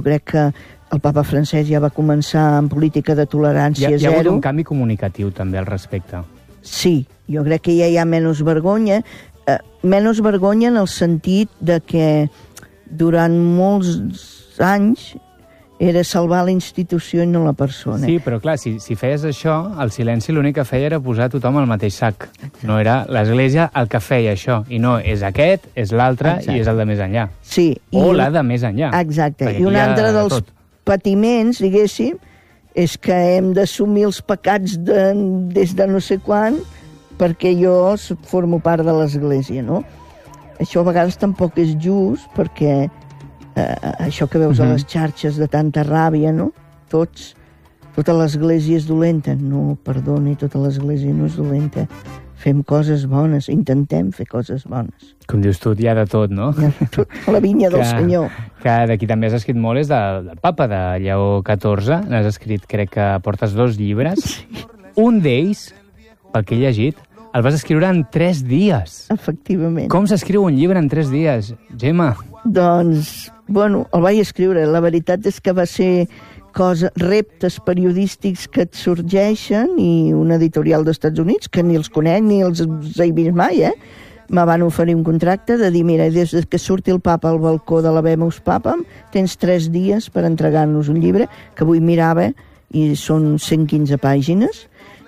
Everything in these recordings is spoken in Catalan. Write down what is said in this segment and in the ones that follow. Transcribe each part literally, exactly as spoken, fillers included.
crec que el papa francès ja va començar amb política de tolerància zero. Hi ha, hi ha hagut zero. un canvi comunicatiu també al respecte. Sí, jo crec que ja hi ha menys vergonya, eh, menys vergonya en el sentit de que durant molts anys era salvar la institució i no la persona. Sí, però clar, si, si feies això, el silenci l'únic que feia era posar tothom al mateix sac. Exacte. No era l'Església el que feia això, i no, és aquest, és l'altre i és el de més enllà. Sí. O la de més enllà. Exacte, i un altre dels tot. patiments, diguéssim, és que hem d'assumir els pecats de, des de no sé quan, perquè jo formo part de l'Església, no? Això a vegades tampoc és just, perquè eh, això que veus uh-huh. a les xarxes de tanta ràbia, no? Tots, tota l'Església és dolenta. No, perdoni, tota l'Església no és dolenta. Fem coses bones, intentem fer coses bones. Com dius tu, hi ha de tot, no? Hi ha de tot, la vinya del que, Senyor. Que d'aquí també has escrit molt és de, del papa, de Lleó catorze. N'has escrit, crec que portes dos llibres. Sí. Un d'ells, pel que he llegit, el vas escriure en tres dies. Efectivament. Com s'escriu un llibre en tres dies, Gemma? Doncs, bueno, el vaig escriure. La veritat és que va ser cosa, reptes periodístics que et sorgeixen i una editorial dels Estats Units, que ni els conec ni els he vist mai, eh? Me van oferir un contracte de dir, mira, des que surti el papa al balcó de l'Habemus Papam, tens tres dies per entregar-nos un llibre, que avui mirava, i són cent quinze pàgines,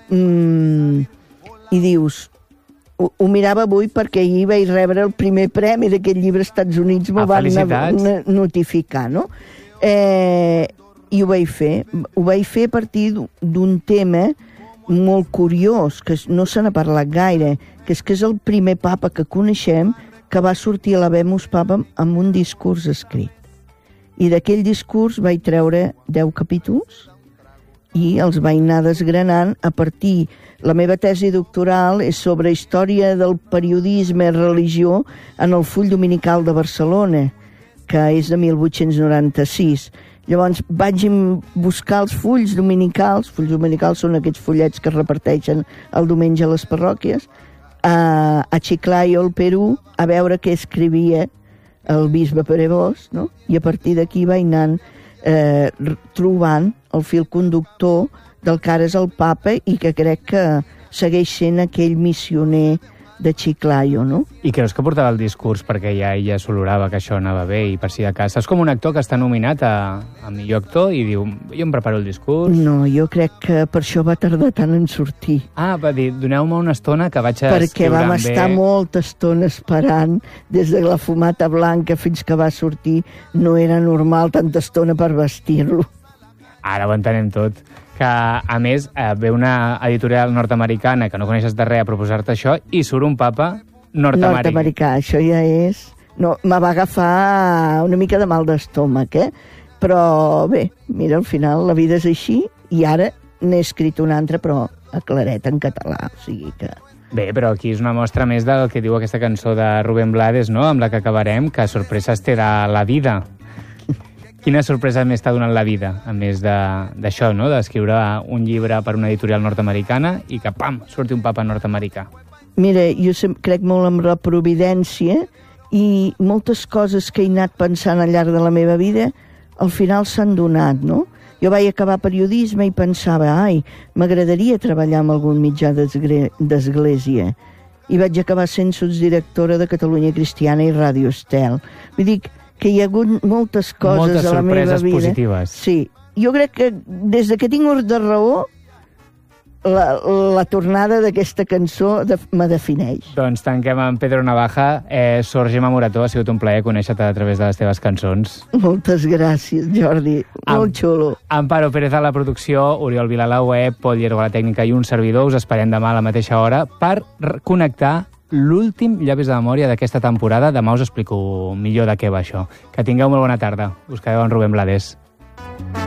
mm, i dius... Ho, ho mirava avui perquè ahir vaig rebre el primer premi d'aquest llibre als Estats Units, m'ho ah, van notificar, no? Eh, I ho vaig fer. Ho vaig fer a partir d'un tema molt curiós, que no se n'ha parlat gaire, que és que és el primer papa que coneixem que va sortir a l'Habemus Papam amb un discurs escrit. I d'aquell discurs vaig treure deu capítols i els vaig anar desgranant a partir... La meva tesi doctoral és sobre història del periodisme i religió en el Full Dominical de Barcelona, que és de mil vuit-cents noranta-sis. Llavors vaig buscar els fulls dominicals, fulls dominicals són aquests fullets que es reparteixen el diumenge a les parròquies, a, a Chiclayo, al Perú, a veure què escrivia el bisbe Perebós, no? I a partir d'aquí vaig anant eh, trobant el fil conductor del que ara és el papa i que crec que segueix sent aquell missioner de Chiclayo, no? I creus que portava el discurs perquè ja ella s'olorava que això anava bé i per si de cas? És com un actor que està nominat a, a millor actor i diu, jo em preparo el discurs... No, jo crec que per això va tardar tant en sortir. Ah, va dir, doneu-me una estona que vaig a perquè escriure vam bé... estar molta estona esperant, des de la fumata blanca fins que va sortir, no era normal tanta estona per vestir-lo. Ara ho entenem tot. Que, a més, eh, ve una editorial nord-americana que no coneixes de res a proposar-te això i surt un papa nord-americà. Nord-americà, això ja és... No, me va agafar una mica de mal d'estómac, eh? Però bé, mira, al final la vida és així i ara n'he escrit un altre, però a claret en català, o sigui que... Bé, però aquí és una mostra més del que diu aquesta cançó de Rubén Blades, no?, amb la que acabarem, que sorpreses te da la vida. Quina sorpresa més t'ha donat la vida, a més d'això, no?, d'escriure un llibre per una editorial nord-americana i que, pam, surti un papa nord-americà? Mira, jo crec molt en la providència i moltes coses que he anat pensant al llarg de la meva vida al final s'han donat, no? Jo vaig acabar periodisme i pensava, ai, m'agradaria treballar en algun mitjà d'església. I vaig acabar sent sotsdirectora de Catalunya Cristiana i Ràdio Estel. Vull dir que hi ha hagut moltes coses moltes a la meva vida. Moltes sorpreses positives. Sí. Jo crec que des que tinc ús de raó, la, la tornada d'aquesta cançó de, me defineix. Doncs tanquem amb Pedro Navaja. Eh, Sor Gemma Morató, ha sigut un plaer conèixer-te a través de les teves cançons. Moltes gràcies, Jordi. Molt Am xulo. Amparo Pérez a la producció, Oriol Vila a la web, Pol Llergo a la tècnica i un servidor. Us esperem demà a la mateixa hora per connectar l'últim Llavis de Memòria d'aquesta temporada. Demà us explico millor de què va això. Que tingueu molt bona tarda. Us quedeu amb Rubén Blades.